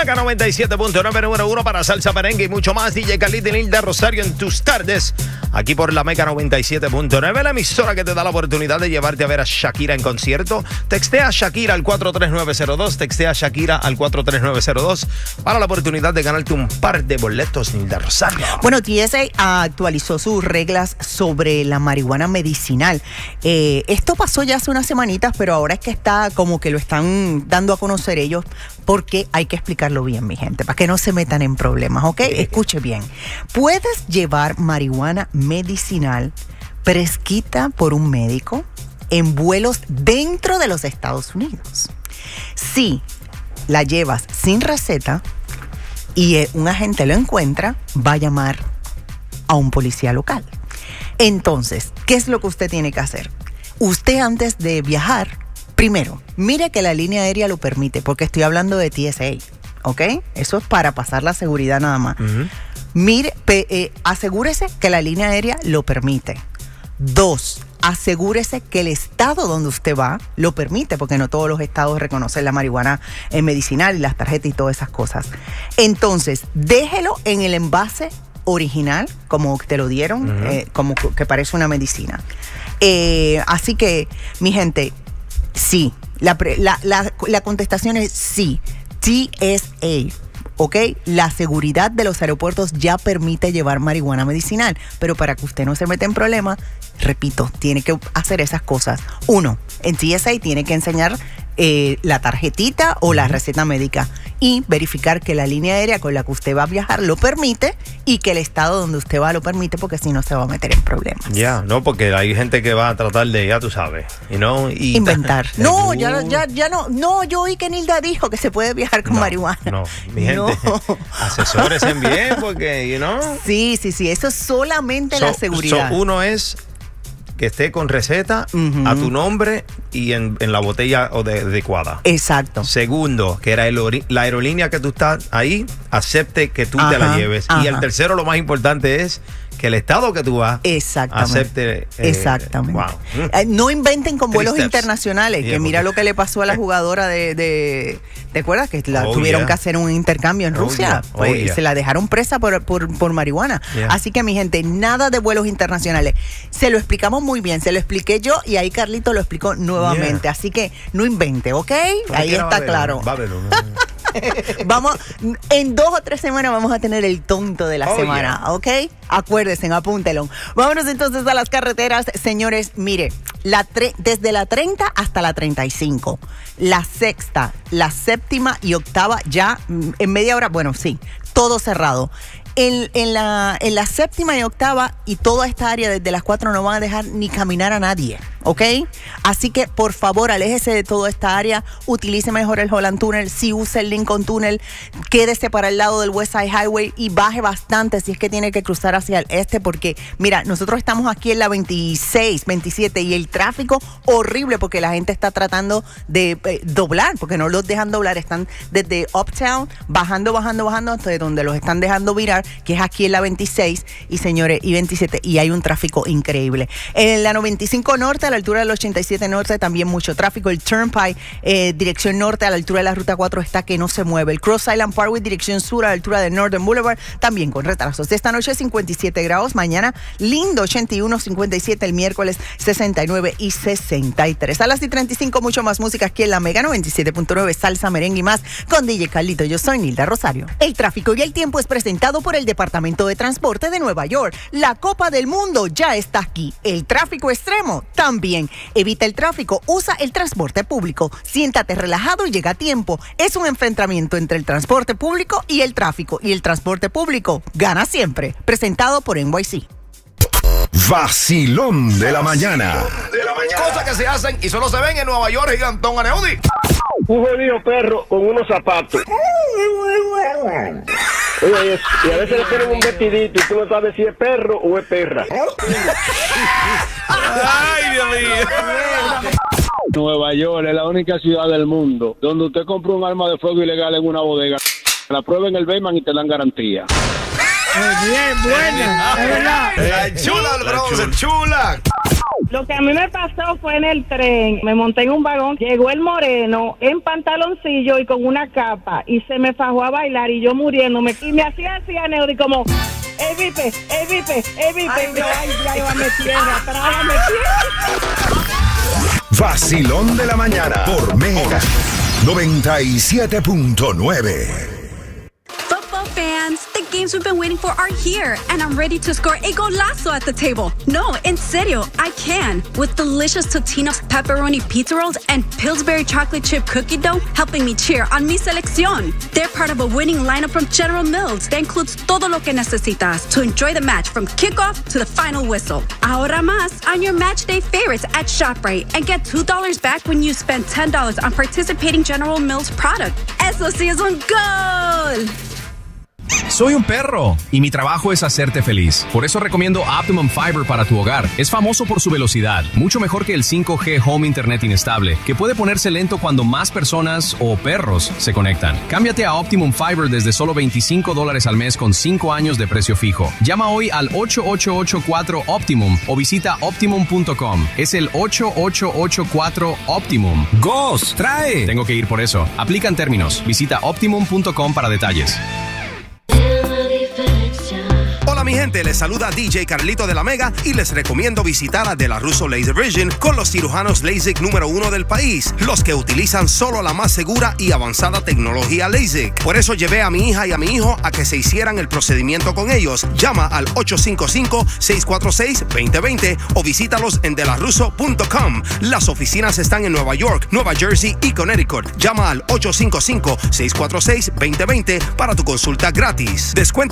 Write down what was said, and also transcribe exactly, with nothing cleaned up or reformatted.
Mega noventa y siete punto nueve, número uno para salsa, merengue y mucho más. D J Carlito y Nilda Rosario en tus tardes, aquí por la Mega noventa y siete punto nueve, la emisora que te da la oportunidad de llevarte a ver a Shakira en concierto. Textea a Shakira al cuatro tres nueve cero dos, textea a Shakira al cuatro tres nueve cero dos para la oportunidad de ganarte un par de boletos, Nilda Rosario. Bueno, T S A actualizó sus reglas sobre la marihuana medicinal. Eh, esto pasó ya hace unas semanitas, pero ahora es que está como que lo están dando a conocer ellos, porque hay que explicarlo bien, mi gente, para que no se metan en problemas, ¿ok? Escuche bien. Puedes llevar marihuana medicinal prescrita por un médico en vuelos dentro de los Estados Unidos. Si la llevas sin receta y un agente lo encuentra, va a llamar a un policía local. Entonces, ¿qué es lo que usted tiene que hacer? Usted, antes de viajar, primero, mire que la línea aérea lo permite, porque estoy hablando de T S A, ¿ok? Eso es para pasar la seguridad nada más. Uh-huh. Mire, pe, eh, asegúrese que la línea aérea lo permite. Dos, asegúrese que el estado donde usted va lo permite, porque no todos los estados reconocen la marihuana eh, medicinal y las tarjetas y todas esas cosas. Entonces, déjelo en el envase original, como te lo dieron, uh-huh. eh, como que parece una medicina. Eh, así que, mi gente, sí, la, la, la, la contestación es sí. T S A, ¿ok? La seguridad de los aeropuertos ya permite llevar marihuana medicinal, pero para que usted no se meta en problemas, repito, tiene que hacer esas cosas. Uno, en T S A tiene que enseñar eh, la tarjetita o la receta médica y verificar que la línea aérea con la que usted va a viajar lo permite y que el estado donde usted va lo permite, porque si no se va a meter en problemas. Ya, yeah, no, porque hay gente que va a tratar de, ya tú sabes, you know, y inventar. No, ya, ya, ya no, no, yo oí que Nilda dijo que se puede viajar con no, marihuana. No, mi gente, no. Asesórense bien, porque, you know. Sí, sí, sí, eso es solamente so, la seguridad. So uno es que esté con receta uh-huh. a tu nombre y en, en la botella adecuada. Exacto. Segundo, que era el, la aerolínea que tú estás ahí acepte que tú ajá, te la lleves. Ajá. Y el tercero, lo más importante, es que el estado que tú vas acepte. Eh, Exactamente. Wow. Eh, no inventen con vuelos steps. internacionales, yeah, que mira porque... lo que le pasó a la jugadora de... de ¿te acuerdas? Que la oh, tuvieron yeah. que hacer un intercambio en Rusia. Oh, yeah. oh, pues yeah. se la dejaron presa por, por, por marihuana. Yeah. Así que, mi gente, nada de vuelos internacionales. Se lo explicamos muy bien, se lo expliqué yo y ahí Carlito lo explicó nuevamente. Yeah. Así que no invente, ¿ok? Ahí está Babylon, claro. Babylon. Vamos, en dos o tres semanas vamos a tener el tonto de la oh, semana, yeah. ¿ok? Acuérdense, apúntelo. Vámonos entonces a las carreteras, señores. Mire, la tre- desde la treinta hasta la treinta y cinco, la sexta, la séptima y octava ya en media hora, bueno, sí, todo cerrado. En, en, la, en la séptima y octava y toda esta área desde las cuatro no van a dejar ni caminar a nadie, ¿ok? Así que, por favor, aléjese de toda esta área, utilice mejor el Holland Tunnel, si usa el Lincoln Tunnel, quédese para el lado del West Side Highway y baje bastante si es que tiene que cruzar hacia el este, porque, mira, nosotros estamos aquí en la veintiséis, veintisiete y el tráfico horrible porque la gente está tratando de eh, doblar, porque no los dejan doblar, están desde Uptown, bajando, bajando, bajando, hasta donde los están dejando virar, que es aquí en la veintiséis y señores, y veintisiete, y hay un tráfico increíble. En la noventa y cinco norte, a la altura del ochenta y siete norte, también mucho tráfico. El Turnpike, eh, dirección norte, a la altura de la ruta cuatro, está que no se mueve. El Cross Island Parkway, dirección sur, a la altura de Northern Boulevard, también con retrasos. Esta noche cincuenta y siete grados, mañana lindo ochenta y uno, cincuenta y siete, el miércoles sesenta y nueve y sesenta y tres. A las y treinta y cinco, mucho más música aquí en la Mega noventa y siete punto nueve, salsa, merengue y más, con D J Carlito. Yo soy Nilda Rosario. El tráfico y el tiempo es presentado por el Departamento de Transporte de Nueva York. La Copa del Mundo ya está aquí. El tráfico extremo también. Evita el tráfico, usa el transporte público. Siéntate relajado y llega a tiempo. Es un enfrentamiento entre el transporte público y el tráfico. Y el transporte público gana siempre. Presentado por N Y C. Vacilón de la mañana. De la mañana. Cosas que se hacen y solo se ven en Nueva York, Gigantón Aneudi. Un jodido perro con unos zapatos. Oye, y a veces le ponen un vestidito y tú no sabes si es perro o es perra. Ay, Dios mío. Nueva York es la única ciudad del mundo donde usted compra un arma de fuego ilegal en una bodega, la prueba en el Bayman y te dan garantía. Muy bien, buena, es verdad. La chula, el bronce, chula. Lo que a mí me pasó fue en el tren. Me monté en un vagón, llegó el moreno en pantaloncillo y con una capa y se me fajó a bailar y yo muriéndome. Y me hacía así a Neudi como, ¡ey, Vipe! ¡ey, Vipe! ¡ey, Vipe! Y yo, ¡ay, ya, llévame tierra! ¡Trágame tierra! Vacilón de la mañana por Mega noventa y siete punto nueve. Football fans, the games we've been waiting for are here, and I'm ready to score a golazo at the table. No, en serio, I can. With delicious Totino's pepperoni pizza rolls and Pillsbury chocolate chip cookie dough helping me cheer on mi selección. They're part of a winning lineup from General Mills that includes todo lo que necesitas to enjoy the match from kickoff to the final whistle. Ahorra más on your match day favorites at ShopRite and get two dollars back when you spend ten dollars on participating General Mills product. Eso sí es un gol! Soy un perro y mi trabajo es hacerte feliz. Por eso recomiendo Optimum Fiber para tu hogar. Es famoso por su velocidad, mucho mejor que el cinco G Home Internet inestable, que puede ponerse lento cuando más personas o perros se conectan. Cámbiate a Optimum Fiber desde solo veinticinco dólares al mes con cinco años de precio fijo. Llama hoy al ocho ocho ocho cuatro Optimum o visita optimum punto com. Es el ocho ocho ocho cuatro Optimum. ¡Gos! ¡Trae! Tengo que ir por eso. Aplican términos. Visita optimum punto com para detalles. Hola mi gente, les saluda D J Carlito de la Mega y les recomiendo visitar a De La Russo Laser Vision con los cirujanos LASIK número uno del país, los que utilizan solo la más segura y avanzada tecnología LASIK. Por eso llevé a mi hija y a mi hijo a que se hicieran el procedimiento con ellos. Llama al ocho cinco cinco, seis cuatro seis, dos cero dos cero o visítalos en de la russo punto com. Las oficinas están en Nueva York, Nueva Jersey y Connecticut. Llama al ocho cinco cinco, seis cuatro seis, dos cero dos cero para tu consulta gratis. Descuento